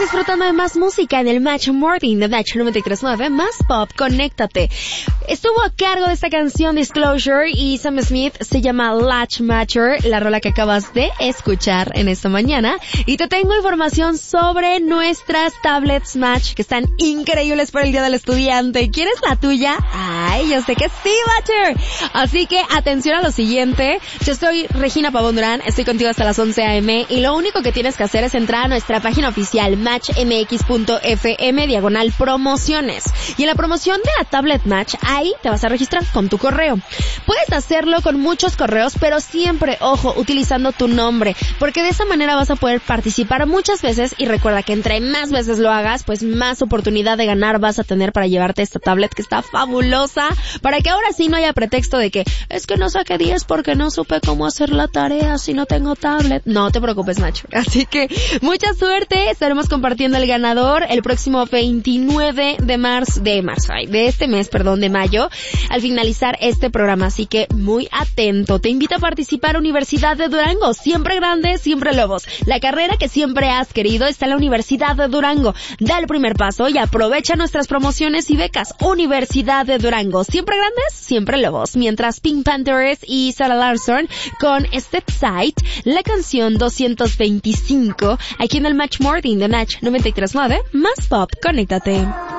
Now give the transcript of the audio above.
disfrutando de más música en el Match Morning de Match 93.9, más pop, conéctate. Estuvo a cargo de esta canción Disclosure y Sam Smith, se llama Latch Matcher, la rola que acabas de escuchar en esta mañana. Y te tengo información sobre nuestras tablets Match, que están increíbles para el Día del Estudiante. ¿Quieres la tuya? Ay, yo sé que sí, Matcher. Así que atención a lo siguiente. Yo soy Regina Pavón Durán, estoy contigo hasta las 11 a.m. y lo único que tienes que hacer es entrar a nuestra página oficial matchmx.fm/promociones. Y en la promoción de la tablet Match, ahí te vas a registrar con tu correo. Puedes hacerlo con muchos correos, pero siempre, ojo, utilizando tu nombre, porque de esa manera vas a poder participar muchas veces y recuerda que entre más veces lo hagas, pues más oportunidad de ganar vas a tener para llevarte esta tablet que está fabulosa, para que ahora sí no haya pretexto de que es que no saqué 10 porque no supe cómo hacer la tarea si no tengo tablet. No te preocupes, macho. Así que mucha suerte, estaremos compartiendo el ganador el próximo 29 de mayo, al finalizar este programa, así que muy atento. Te invito a participar a Universidad de Durango, siempre grandes, siempre lobos. La carrera que siempre has querido está en la Universidad de Durango. Da el primer paso y aprovecha nuestras promociones y becas. Universidad de Durango, siempre grandes, siempre lobos. Mientras Pink Panthers y Sarah Larsson con Step Side, la canción 225, aquí en el Match Morning de Match 93.9, más pop, conéctate.